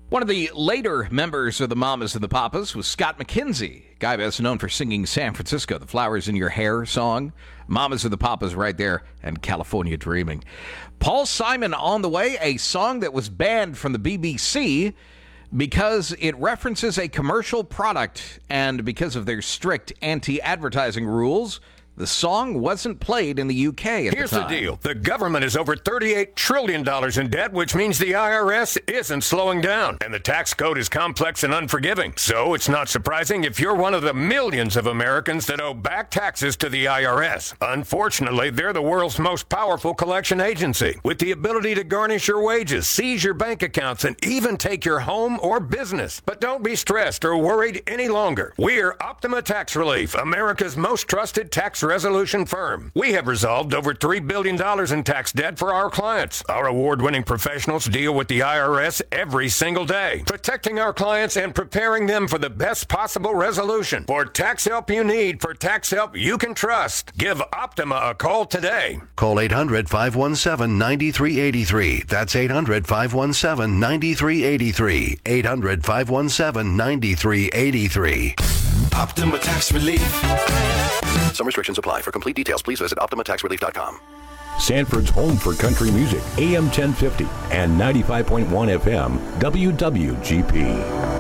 One of the later members of the Mamas and the Papas was Scott McKenzie, guy best known for singing San Francisco, the Flowers in Your Hair song. Mamas and the Papas right there, and California Dreaming. Paul Simon on the way, a song that was banned from the BBC because it references a commercial product, and because of their strict anti-advertising rules, the song wasn't played in the UK at Here's the time. the deal. The government is over $38 trillion in debt, which means the IRS isn't slowing down. And the tax code is complex and unforgiving. So it's not surprising if you're one of the millions of Americans that owe back taxes to the IRS. Unfortunately, they're the world's most powerful collection agency, with the ability to garnish your wages, seize your bank accounts, and even take your home or business. But don't be stressed or worried any longer. We're Optima Tax Relief, America's most trusted tax resolution firm. We have resolved over $3 billion in tax debt for our clients. Our award-winning professionals deal with the IRS every single day, protecting our clients and preparing them for the best possible resolution. For tax help you need, for tax help you can trust, give Optima a call today. Call 800-517-9383. That's 800-517-9383. 800-517-9383. Optima Tax Relief. Some restrictions apply. For complete details, please visit OptimaTaxRelief.com. Sanford's home for country music, AM 1050 and 95.1 FM, WWGP.